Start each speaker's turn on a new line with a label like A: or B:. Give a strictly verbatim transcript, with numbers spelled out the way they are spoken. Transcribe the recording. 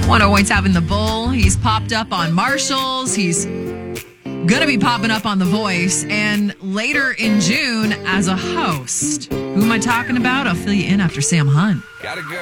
A: One always having the Bull. He's popped up on Marshalls. He's going to be popping up on The Voice. And later in June as a host. Who am I talking about? I'll fill you in after Sam Hunt.
B: Gotta go.